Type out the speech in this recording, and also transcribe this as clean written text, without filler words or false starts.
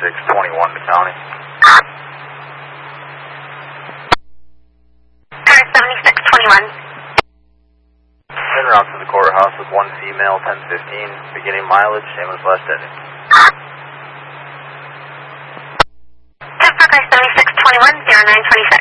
7621 to county. Car 7621. En route to the courthouse with one female, 1015, beginning mileage, same as last ending. 10 for car 7621, 0926.